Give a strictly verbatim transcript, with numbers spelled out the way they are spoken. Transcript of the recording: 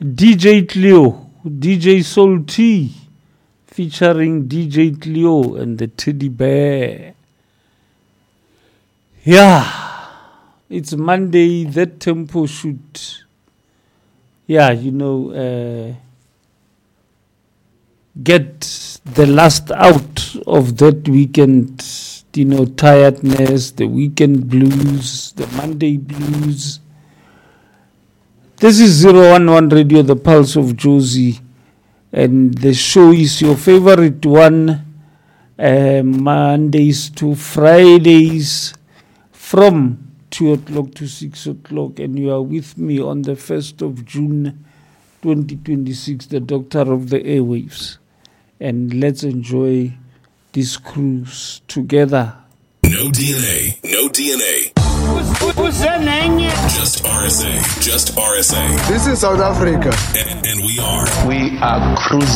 D J Cleo, D J Soul T, featuring D J Cleo and the Teddy Bear. Yeah, it's Monday, that tempo shoot. Yeah, you know, uh, get the last out of that weekend, you know, tiredness, the weekend blues, the Monday blues. This is zero one one Radio, the Pulse of Jozi, and the show is your favorite one, uh, Mondays to Fridays from two o'clock to six o'clock, and you are with me on the first of June twenty twenty-six, the Doctor of the Airwaves. And let's enjoy this cruise together. No D N A, no D N A. Who's, who's that name? Just R S A, just R S A. This is South Africa. And, and we are. We are cruising.